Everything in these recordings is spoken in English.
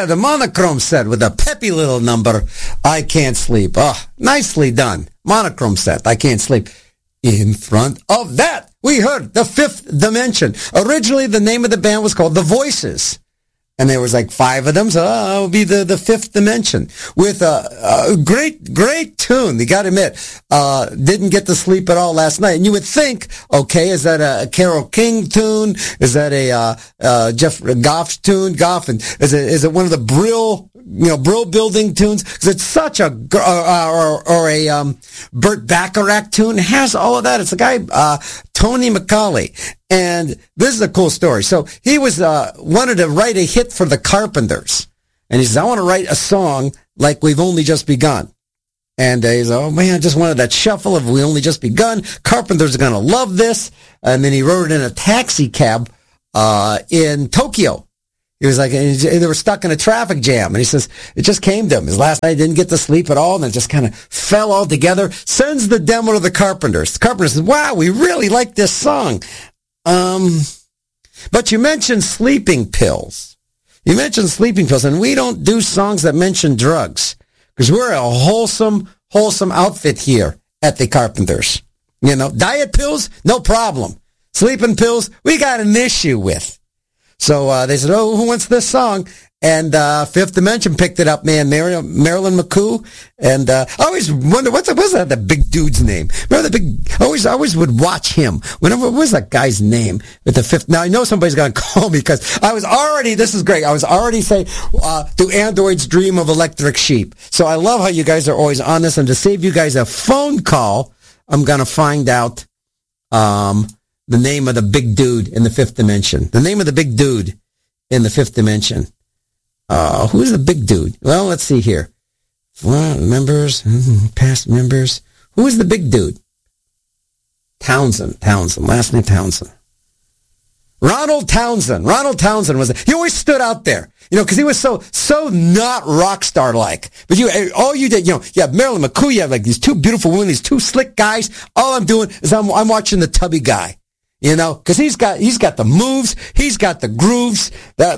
Yeah, the Monochrome set with a peppy little number, I Can't Sleep. Oh, nicely done. Monochrome set, I Can't Sleep. In front of that, we heard The Fifth Dimension. Originally, the name of the band was called The Voices. And there was like 5 of them, so it would be the Fifth Dimension. With a great tune, you gotta admit. Didn't get to sleep at all last night. And you would think, okay, is that a Carole King tune? Is that a Jeff Goff's tune? Goff, and is it one of the Brill building tunes? Because it's such a Burt Bacharach tune. It has all of that. It's a guy, Tony McCauley. And this is a cool story. So he was wanted to write a hit for the Carpenters. And he says, I want to write a song like We've Only Just Begun. And he said, oh man, I just wanted that shuffle of We Only Just Begun. Carpenters are going to love this. And then he wrote it in a taxi cab in Tokyo. He was like, they were stuck in a traffic jam. And he says, it just came to him. His last night didn't get to sleep at all. And it just kind of fell all together. Sends the demo to the Carpenters. The Carpenters says, wow, we really like this song. But you mentioned sleeping pills. And we don't do songs that mention drugs. Because we're a wholesome outfit here at the Carpenters. You know, diet pills, no problem. Sleeping pills, we got an issue with. So they said, oh, who wants this song? And Fifth Dimension picked it up, man. Marilyn McCoo. And I always wonder, what's that the big dude's name? Remember the big, I always would watch him. What was that guy's name with the Fifth? Now, I know somebody's going to call me because this is great. I was already saying, do androids dream of electric sheep? So I love how you guys are always on this. And to save you guys a phone call, I'm going to find out the name of the big dude in the Fifth Dimension. The name of the big dude in the Fifth Dimension. Who's the big dude? Well, let's see here. Members, past members. Who is the big dude? Townsend, last name Townsend. Ronald Townsend he always stood out there, because he was so not rock star like. But all you did, you have Marilyn McCoo, you have like these 2 beautiful women, these 2 slick guys. All I'm doing is I'm watching the tubby guy. Because he's got the moves, he's got the grooves.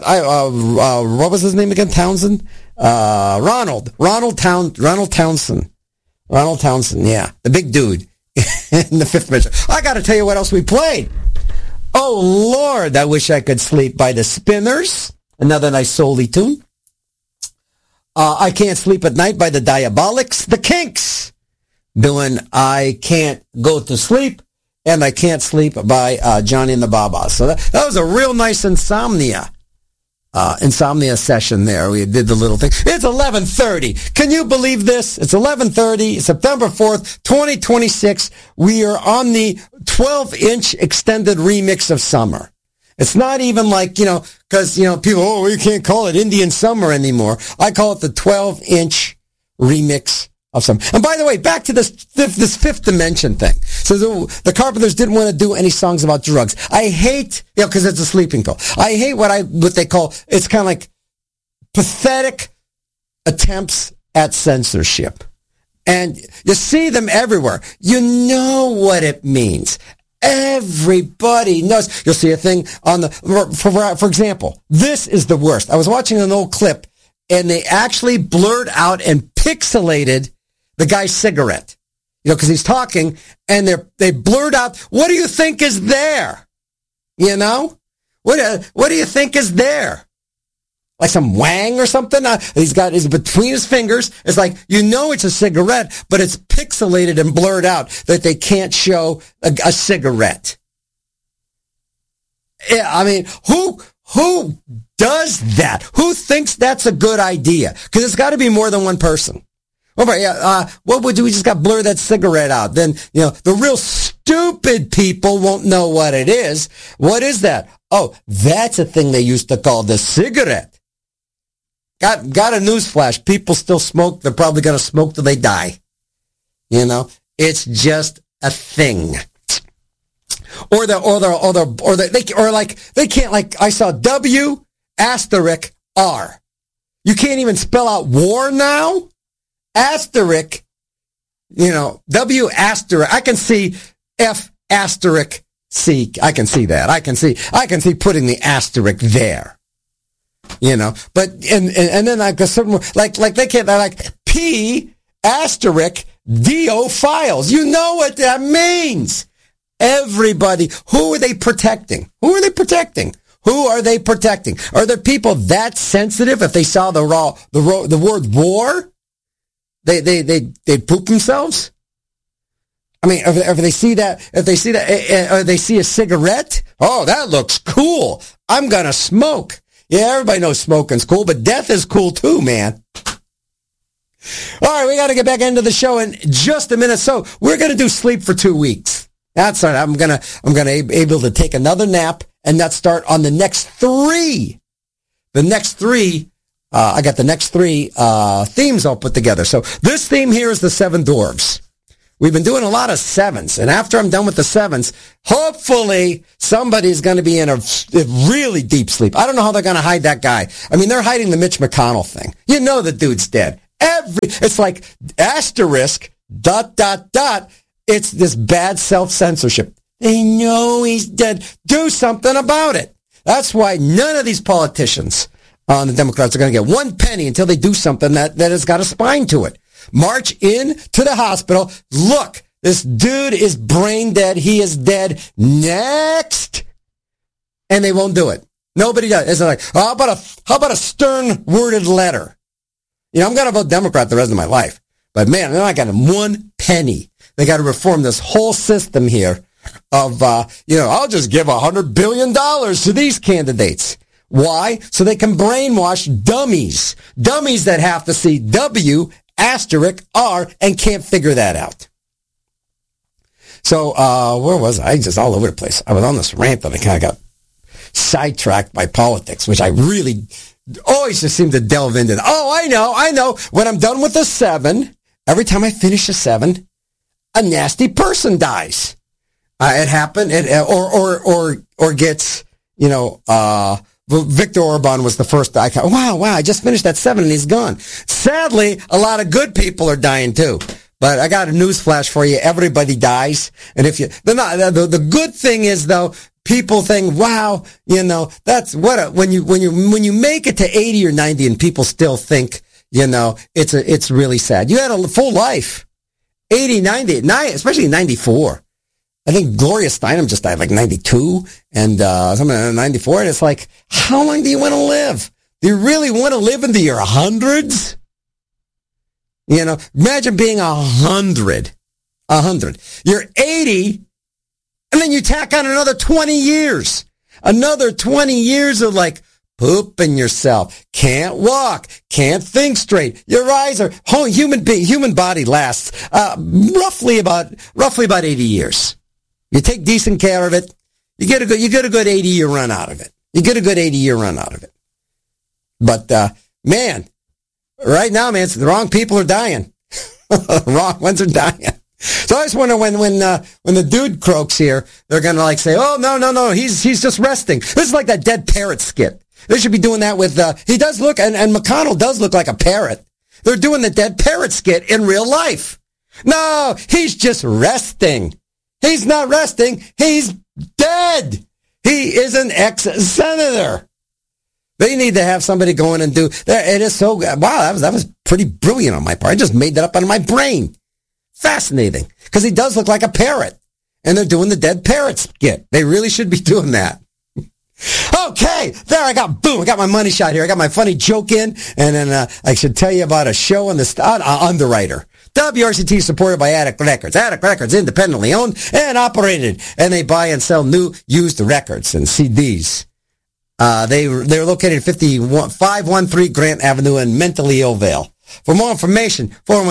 What was his name again? Townsend? Ronald Townsend. Yeah, the big dude in the Fifth Dimension. I got to tell you what else we played. Oh Lord, I Wish I Could Sleep by the Spinners, another nice soul-y tune. I Can't Sleep at Night by the Diabolics, the Kinks, doing I Can't Go to Sleep. And I Can't Sleep by Johnny and the Baa-Baas. So that was a real nice insomnia session there. We did the little thing. It's 11:30. Can you believe this? It's 11:30, September 4th, 2026. We are on the 12-inch extended remix of summer. It's not even like, because, people, we can't call it Indian summer anymore. I call it the 12-inch remix of some. And by the way, back to this Fifth Dimension thing. So the Carpenters didn't want to do any songs about drugs. I hate, because it's a sleeping pill. I hate what they call, it's kind of like pathetic attempts at censorship. And you see them everywhere. You know what it means. Everybody knows. You'll see a thing on for example, this is the worst. I was watching an old clip and they actually blurred out and pixelated the guy's cigarette, because he's talking, and they blurred out. What do you think is there? What do you think is there? Like some wang or something? He's between his fingers. It's like, it's a cigarette, but it's pixelated and blurred out that they can't show a cigarette. Yeah, I mean, who does that? Who thinks that's a good idea? Because it's got to be more than one person. What would we just got blur that cigarette out? Then, the real stupid people won't know what it is. What is that? Oh, that's a thing they used to call the cigarette. Got a newsflash. People still smoke. They're probably going to smoke till they die. It's just a thing. Or they can't, like, I saw W***R. You can't even spell out war now? Asterisk, W asterisk. I can see F asterisk C. I can see that. I can see putting the asterisk there. but, and then like a certain, like they can't, they're like P asterisk DO files. You know what that means. Everybody, who are they protecting? Who are they protecting? Who are they protecting? Are there people that sensitive if they saw the word war? They'd poop themselves? I mean, if they see that, or they see a cigarette, oh, that looks cool. I'm going to smoke. Yeah, everybody knows smoking's cool, but death is cool too, man. All right, we got to get back into the show in just a minute. So we're going to do sleep for 2 weeks. That's right. I'm going to be able to take another nap and not start on the next three. The next three, I got the next three themes all put together. So this theme here is the Seven Dwarves. We've been doing a lot of sevens, and after I'm done with the sevens, hopefully somebody's going to be in a really deep sleep. I don't know how they're going to hide that guy. I mean, they're hiding the Mitch McConnell thing. You know the dude's dead. It's like asterisk, ... It's this bad self-censorship. They know he's dead. Do something about it. That's why none of these politicians on the Democrats are going to get one penny until they do something that has got a spine to it. March in to the hospital. Look, this dude is brain dead. He is dead. Next. And they won't do it. Nobody does. It's like, how about a stern worded letter? I'm going to vote Democrat the rest of my life. But man, they're not getting one penny. They got to reform this whole system here of, I'll just give $100 billion to these candidates. Why? So they can brainwash dummies. Dummies that have to see W asterisk R and can't figure that out. So, where was I? Just all over the place. I was on this rant that I kind of got sidetracked by politics, which I really always just seem to delve into. Oh, I know. When I'm done with the seven, every time I finish a seven, a nasty person dies. It happened, or gets, Viktor Orban was the first icon. Wow, I just finished that seven and he's gone. Sadly, a lot of good people are dying too. But I got a news flash for you. Everybody dies. And the good thing is though, people think, wow, that's when you make it to 80 or 90 and people still think, it's really sad. You had a full life. 80, 90, especially 94. I think Gloria Steinem just died like 92 and something 94. And it's like, how long do you want to live? Do you really want to live into your hundreds? Imagine being 100. You're 80, and then you tack on another 20 years. Another 20 years of like pooping yourself. Can't walk. Can't think straight. Your eyes are human body lasts roughly about 80 years. You take decent care of it. You get a good 80-year run out of it. But man, right now, man, the wrong people are dying. The wrong ones are dying. So I just wonder when the dude croaks here, they're gonna like say, oh no, he's just resting. This is like that dead parrot skit. They should be doing that with he does look and McConnell does look like a parrot. They're doing the dead parrot skit in real life. No, he's just resting. He's not resting. He's dead. He is an ex-senator. They need to have somebody go in and do that. It is so wow. That was pretty brilliant on my part. I just made that up out of my brain. Fascinating, because he does look like a parrot, and they're doing the dead parrot skit. They really should be doing that. Okay, there I got my money shot here. I got my funny joke in, and then I should tell you about a show on the Underwriter. WRCT is supported by Attic Records. Attic Records, independently owned and operated, and they buy and sell new, used records and CDs. They're located at 513 Grant Avenue in Mentally Illvale. For more information,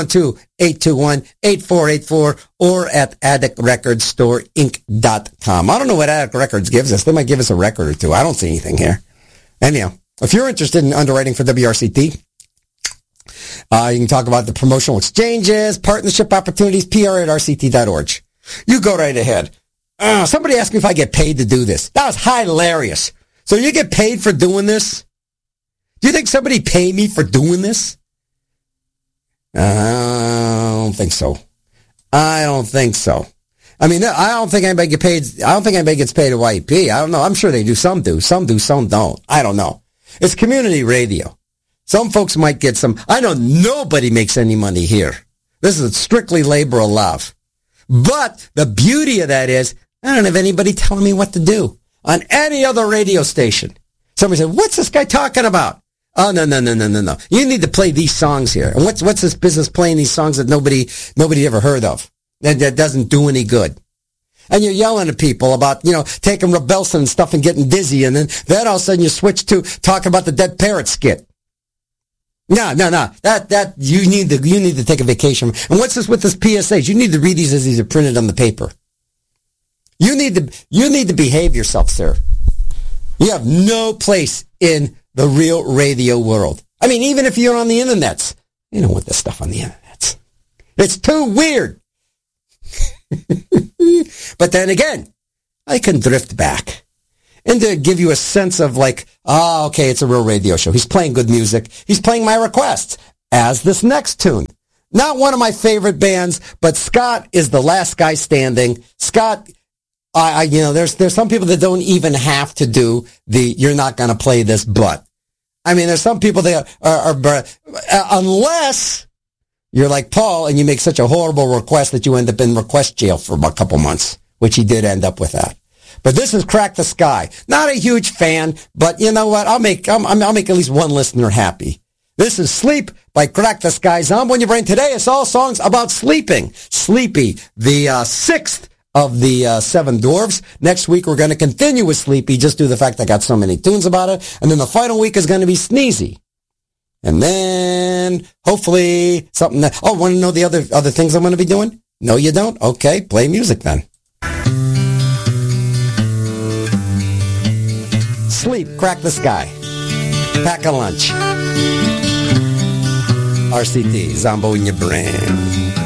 412-821-8484 or at addictrecordstore.inc.com. I don't know what Attic Records gives us. They might give us a record or two. I don't see anything here. Anyhow, if you're interested in underwriting for WRCT, you can talk about the promotional exchanges, partnership opportunities, pr@rct.org. You go right ahead. Somebody asked me if I get paid to do this. That was hilarious. So you get paid for doing this? Do you think somebody paid me for doing this? I don't think so. I mean, I don't think anybody gets paid. I don't think anybody gets paid at YEP. I don't know. I'm sure they do. Some do. Some don't. I don't know. It's community radio. Some folks might get some. I know nobody makes any money here. This is strictly labor of love. But the beauty of that is, I don't have anybody telling me what to do. On any other radio station, somebody said, what's this guy talking about? Oh, no. You need to play these songs here. And what's this business playing these songs that nobody ever heard of? That doesn't do any good. And you're yelling at people about, taking Rebelson and stuff and getting dizzy. And then all of a sudden you switch to talking about the Dead Parrot skit. No. That you need to take a vacation. And what's this with this PSAs? You need to read these as these are printed on the paper. You need to behave yourself, sir. You have no place in the real radio world. I mean, even if you're on the internets, you don't want this stuff on the internets. It's too weird. But then again, I can drift back and to give you a sense of like, okay, it's a real radio show. He's playing good music. He's playing my requests, as this next tune. Not one of my favorite bands, but Scott is the last guy standing. Scott, there's some people that don't even have to do you're not going to play this, but. I mean, there's some people that are unless you're like Paul and you make such a horrible request that you end up in request jail for a couple months, which he did end up with that. But this is Crack the Sky. Not a huge fan, but you know what? I'll make at least one listener happy. This is Sleep by Crack the Sky. Zombo in your brain. Today it's all songs about sleeping. Sleepy, the sixth of the Seven Dwarfs. Next week we're going to continue with Sleepy, just due to the fact I got so many tunes about it. And then the final week is going to be Sneezy. And then hopefully something that, want to know the other things I'm going to be doing? No, you don't? Okay, play music then. Sleep, Crack the Sky. Pack a lunch. RCT, Zombo in your brain.